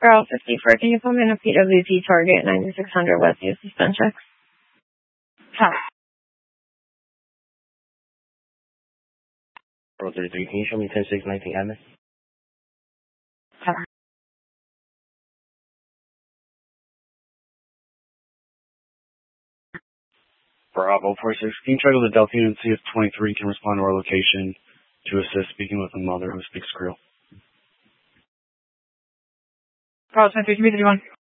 Bravo 54, can you put me in a PWT target 9600 West Houston spin check? Bravo 33, can you show me 10-6-19 admin? Bravo 46, can you try to go to Delphine and see if 23 can respond to our location to assist speaking with a mother who speaks Creole? Bravo 23, give me 31.